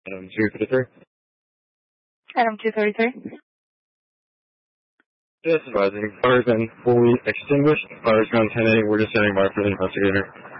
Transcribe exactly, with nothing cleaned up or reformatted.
Item two thirty-three. Item two thirty-three. Just advising, fire's been fully extinguished. Fire's gone ten eight. We're just standing by for the investigator.